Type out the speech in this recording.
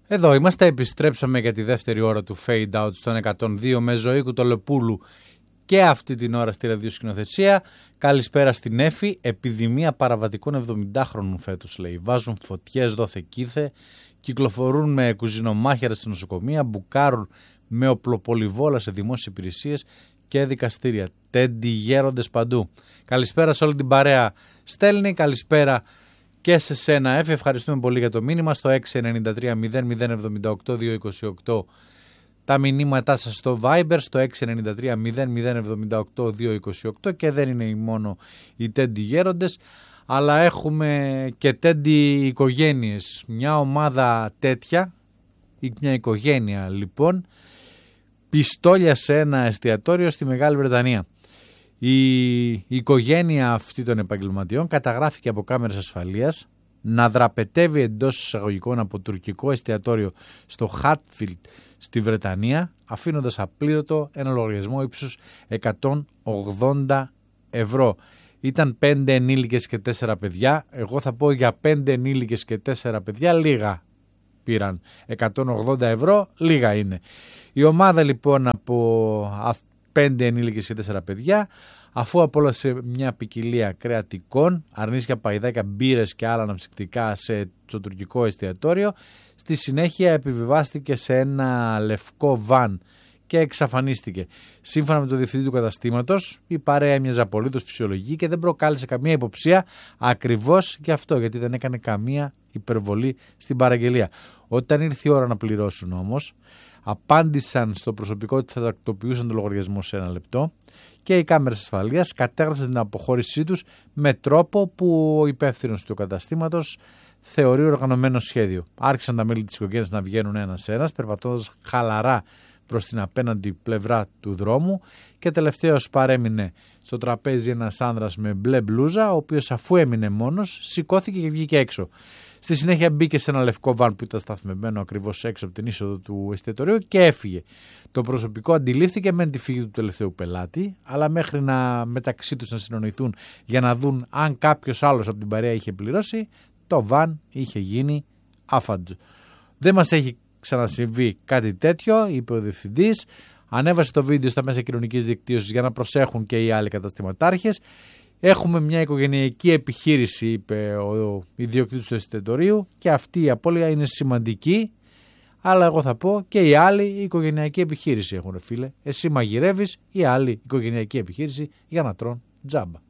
Εδώ είμαστε, επιστρέψαμε για τη δεύτερη ώρα του Fade Out στον 102 με Ζωή Κουτολοπούλου και αυτή την ώρα στη ραδιοσκηνοθεσία. Καλησπέρα στην Έφη. Επιδημία παραβατικών 70χρονων φέτος, λέει. Βάζουν φωτιές δόθε κήθε, κυκλοφορούν με κουζινομάχερα στην νοσοκομεία, μπουκάρουν με οπλοπολιβόλα σε δημόσιες υπηρεσίες και δικαστήρια. Τέντι γέροντες παντού. Καλησπέρα σε όλη την παρέα. Στέλνει, καλησπέρα και σε σένα, Έφη. Ευχαριστούμε πολύ για το μήνυμα στο 693-0078-228. Τα μηνύματά σας στο Viber στο 693-0078-228 και δεν είναι μόνο οι τέντι γέροντες, αλλά έχουμε και τέντι οικογένειες. Μια ομάδα τέτοια, μια οικογένεια λοιπόν, πιστόλια σε ένα εστιατόριο στη Μεγάλη Βρετανία. Η οικογένεια αυτή των επαγγελματιών καταγράφηκε από κάμερες ασφαλείας να δραπετεύει εντός εισαγωγικών από τουρκικό εστιατόριο στο Χάτφιλντ στη Βρετανία, αφήνοντας απλήρωτο ένα λογαριασμό ύψους 180 ευρώ. Ήταν 5 ενήλικες και 4 παιδιά. Εγώ θα πω για 5 ενήλικες και 4 παιδιά λίγα πήραν. 180 ευρώ λίγα είναι. Η ομάδα λοιπόν από 5 ενήλικες και 4 παιδιά, αφού απόλαυσε μια ποικιλία κρεατικών, αρνίσια, παϊδάκια, μπύρες και άλλα αναψυκτικά στο τουρκικό εστιατόριο, στη συνέχεια επιβιβάστηκε σε ένα λευκό βαν και εξαφανίστηκε. Σύμφωνα με το διευθυντή του καταστήματος, η παρέα έμοιαζε απολύτως φυσιολογική και δεν προκάλεσε καμία υποψία, ακριβώς γι' αυτό, γιατί δεν έκανε καμία υπερβολή στην παραγγελία. Όταν ήρθε η ώρα να πληρώσουν όμως, απάντησαν στο προσωπικό ότι θα τακτοποιούσαν το λογαριασμό σε 1 λεπτό και οι κάμερες ασφαλείας κατέγραψαν την αποχώρησή τους με τρόπο που ο υπεύθυνος του καταστήματος θεωρεί οργανωμένο σχέδιο. Άρχισαν τα μέλη της οικογένειας να βγαίνουν ένας-ένας, περπατώντας χαλαρά προς την απέναντι πλευρά του δρόμου και τελευταίος παρέμεινε στο τραπέζι ένας άνδρας με μπλε μπλούζα, ο οποίος αφού έμεινε μόνος σηκώθηκε και βγήκε έξω. Στη συνέχεια μπήκε σε ένα λευκό βαν που ήταν σταθμευμένο ακριβώς έξω από την είσοδο του εστιατορίου και έφυγε. Το προσωπικό αντιλήφθηκε με τη φύγη του τελευταίου πελάτη, αλλά μέχρι να μεταξύ τους να συνοηθούν για να δουν αν κάποιος άλλος από την παρέα είχε πληρώσει, το βαν είχε γίνει άφαντο. Δεν μας έχει ξανασυμβεί κάτι τέτοιο, είπε ο διευθυντής. Ανέβασε το βίντεο στα μέσα κοινωνικής δικτύωσης για να προσέχουν και οι άλλοι καταστηματάρχες. Έχουμε μια οικογενειακή επιχείρηση, είπε ο ιδιοκτήτης του εστιατορίου, και αυτή η απώλεια είναι σημαντική, αλλά εγώ θα πω και οι άλλοι η οικογενειακή επιχείρηση έχουν, φίλε. Εσύ μαγειρεύεις, η άλλη οικογενειακή επιχείρηση για να τρώνε τζάμπα.